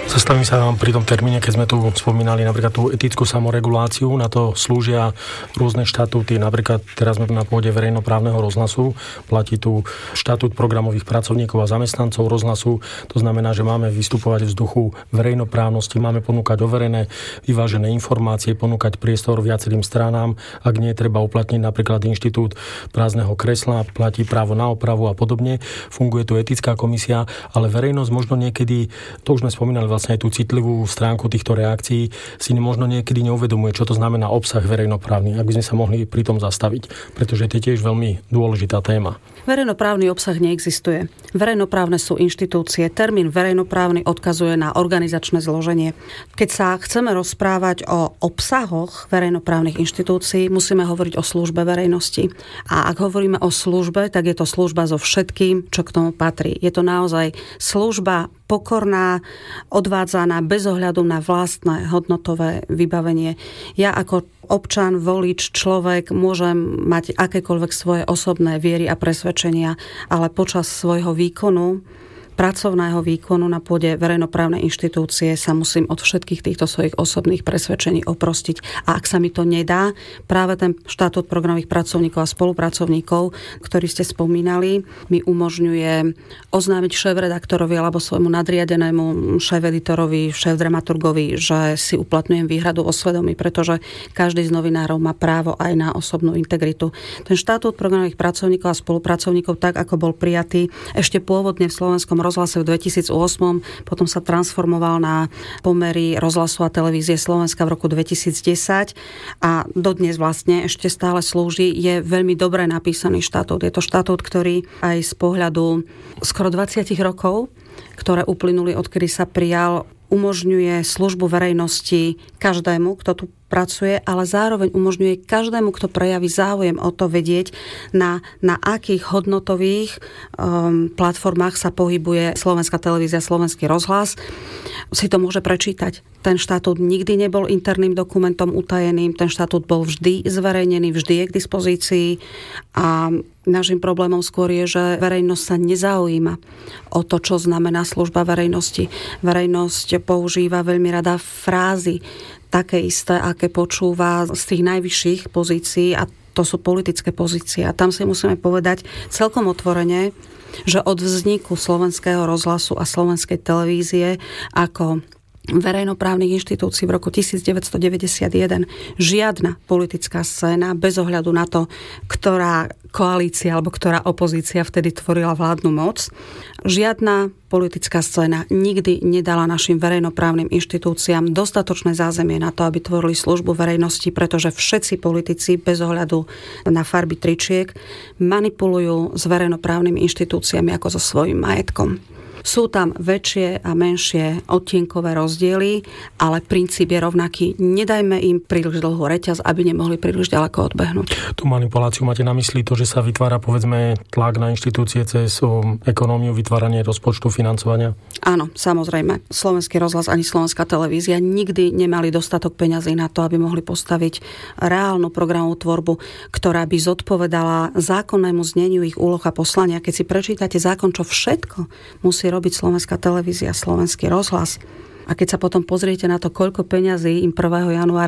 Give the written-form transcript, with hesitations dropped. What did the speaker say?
Zastavím sa vám pri tom termíne, keď sme tu spomínali napríklad tú etickú samoreguláciu, na to slúžia rôzne štatúty, napríklad teraz sme na pôde verejnoprávneho rozhlasu, platí tu štatút programových pracovníkov a zamestnancov rozhlasu, to znamená, že máme vystupovať v vzduchu verejnoprávnosti, máme ponúkať overené, vyvážené informácie, ponúkať priestor viacerým stranám, ak nie je treba uplatniť napríklad inštitút prázdneho kresla, platí právo na opravu a podobne, funguje tu etická komisia, ale verejnosť možno niekedy, to už sme spomínali vlastne aj tú citlivú stránku týchto reakcií, si možno niekedy neuvedomuje, čo to znamená obsah verejnoprávny, ak by sme sa mohli pri tom zastaviť, pretože to je tiež veľmi dôležitá téma. Verejnoprávny obsah neexistuje. Verejnoprávne sú inštitúcie. Termín verejnoprávny odkazuje na organizačné zloženie. Keď sa chceme rozprávať o obsahoch verejnoprávnych inštitúcií, musíme hovoriť o službe verejnosti. A ak hovoríme o službe, tak je to služba so všetkým, čo k tomu patrí. Je to naozaj služba pokorná, odvádzaná bez ohľadu na vlastné hodnotové vybavenie. Ja ako občan, volič, človek môžem mať akékoľvek svoje osobné viery a presvedčenia, ale počas svojho výkonu, pracovného výkonu na pôde verejnoprávnej inštitúcie sa musím od všetkých týchto svojich osobných presvedčení oprostiť. A ak sa mi to nedá, práve ten štatút programových pracovníkov a spolupracovníkov, ktorý ste spomínali, mi umožňuje oznámiť šéfredaktorovi alebo svojmu nadriadenému šéfeditorovi, šéfdramaturgovi, že si uplatňujem výhradu o svedomí, pretože každý z novinárov má právo aj na osobnú integritu. Ten štatút programových pracovníkov a spolupracovníkov, tak ako bol prijatý ešte pôvodne v Slovenskom rozhlase v 2008, potom sa transformoval na pomery rozhlasu a televízie Slovenska v roku 2010 a dodnes vlastne ešte stále slúži. Je veľmi dobre napísaný štatút. Je to štatút, ktorý aj z pohľadu skoro 20 rokov, ktoré uplynuli, odkedy sa prijal, umožňuje službu verejnosti každému, kto tu pracuje, ale zároveň umožňuje každému, kto prejaví záujem o to vedieť, na akých hodnotových platformách sa pohybuje Slovenská televízia, Slovenský rozhlas. Si to môže prečítať. Ten štatút nikdy nebol interným dokumentom utajeným, ten štatút bol vždy zverejnený, vždy je k dispozícii a našim problémom skôr je, že verejnosť sa nezaujíma o to, čo znamená služba verejnosti. Verejnosť používa veľmi rada frázy, také isté, aké počúva z tých najvyšších pozícií a to sú politické pozície. A tam si musíme povedať celkom otvorene, že od vzniku Slovenského rozhlasu a Slovenskej televízie ako verejnoprávnych inštitúcií v roku 1991 žiadna politická scéna bez ohľadu na to, ktorá koalícia alebo ktorá opozícia vtedy tvorila vládnu moc, žiadna politická scéna nikdy nedala našim verejnoprávnym inštitúciám dostatočné zázemie na to, aby tvorili službu verejnosti, pretože všetci politici bez ohľadu na farby tričiek manipulujú s verejnoprávnymi inštitúciami ako so svojím majetkom. Sú tam väčšie a menšie odtienkové rozdiely, ale princíp je rovnaký. Nedajme im príliš dlhú reťaz, aby nemohli príliš ďaleko odbehnúť. Tú manipuláciu máte na mysli to, že sa vytvára, povedzme, tlak na inštitúcie cez ekonómiu, vytváranie rozpočtu, financovania? Áno, samozrejme. Slovenský rozhlas ani Slovenská televízia nikdy nemali dostatok peňazí na to, aby mohli postaviť reálnu programovú tvorbu, ktorá by zodpovedala zákonnému zneniu ich úloh a poslania. Keď si prečítate zákon, čo všetko musí robiť Slovenská televízia, Slovenský rozhlas. A keď sa potom pozriete na to, koľko peňazí im 1. januára